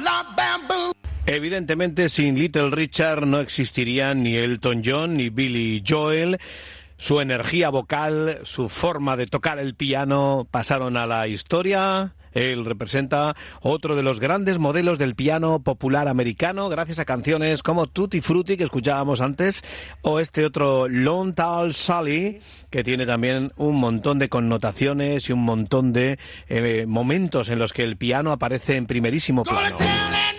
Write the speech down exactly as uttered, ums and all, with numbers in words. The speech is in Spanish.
Evidentemente, sin Little Richard no existirían ni Elton John ni Billy Joel. Su energía vocal, su forma de tocar el piano pasaron a la historia. Él representa otro de los grandes modelos del piano popular americano, gracias a canciones como Tutti Frutti, que escuchábamos antes, o este otro Lone Tall Sally, que tiene también un montón de connotaciones y un montón de eh, momentos en los que el piano aparece en primerísimo plano.